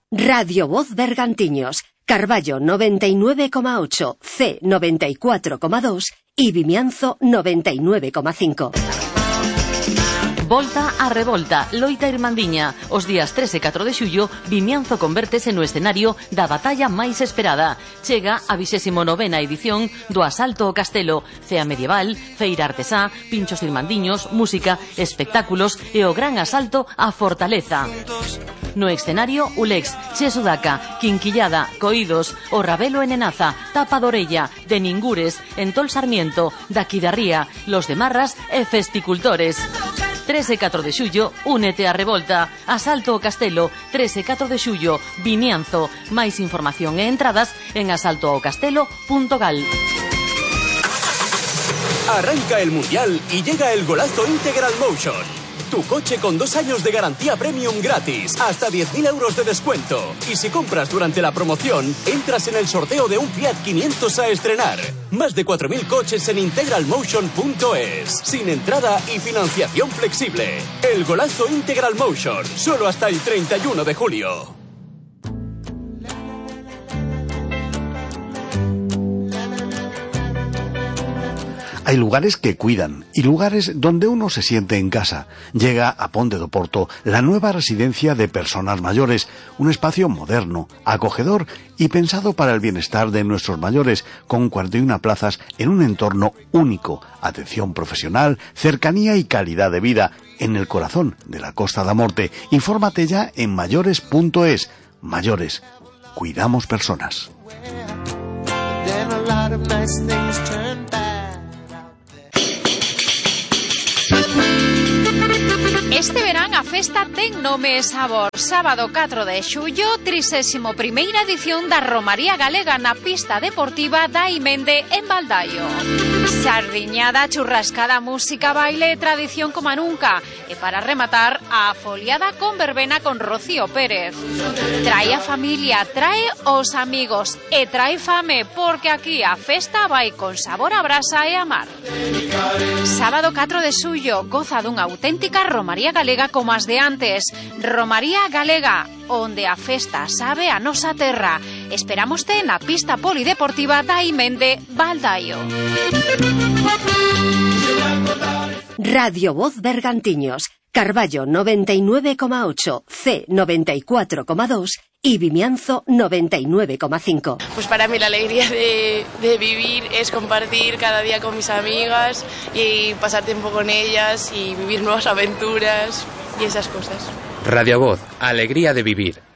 Radio Voz Bergantiños, Carballo 99,8, C 94,2 y Vimianzo 99,5. Volta a revolta, loita irmandiña. Os días 3 e 4 de xullo, Vimianzo convértese no escenario da batalla máis esperada. Chega a 29ª edición do Asalto ao Castelo, cea medieval, feira artesá, pinchos irmandiños, música, espectáculos e o gran asalto á fortaleza. No escenario, Ulex, Che Sudaca, Quinquillada, Coídos, O Rabelo en Enaza, Tapa de Orella, de Ningures, Entol Sarmiento, Daquidarría, Los de Marras e Festicultores. 3 e 4 de xullo, únete á revolta. Asalto ao Castelo, 3 e 4 de xullo, Vimianzo. Máis información e entradas en asaltoaocastelo.gal. Arranca el Mundial y llega el golazo Integral Motion. Tu coche con 2 años de garantía premium gratis, hasta 10.000 euros de descuento. Y si compras durante la promoción, entras en el sorteo de un Fiat 500 a estrenar. Más de 4.000 coches en integralmotion.es. Sin entrada y financiación flexible. El golazo Integral Motion, solo hasta el 31 de julio. Hay lugares que cuidan y lugares donde uno se siente en casa. Llega a Ponte do Porto la nueva residencia de personas mayores, un espacio moderno, acogedor y pensado para el bienestar de nuestros mayores, con 41 plazas en un entorno único, atención profesional, cercanía y calidad de vida, en el corazón de la Costa da Morte. Infórmate ya en mayores.es. Mayores, cuidamos personas. Este verán a festa ten nome e sabor. Sábado 4 de xullo, 31ª edición da Romaría Galega na pista deportiva da Imende en Baldaio. Sardiñada, churrascada, música, baile e tradición como nunca. E para rematar, a foliada con verbena con Rocío Pérez. Trae a familia, trae os amigos e trae fame, porque aquí a festa vai con sabor a brasa e a mar. Sábado 4 de xullo, goza dunha auténtica Romaría Galega como as de antes. Romaría Galega, onde a festa sabe a nosa terra. Esperámoste na pista polideportiva da Imende, Baldaio. Radio Voz Bergantiños, Carballo 99,8, C 94,2 y Vimianzo 99,5. Pues para mí la alegría de vivir es compartir cada día con mis amigas y pasar tiempo con ellas y vivir nuevas aventuras y esas cosas. Radio Voz, alegría de vivir.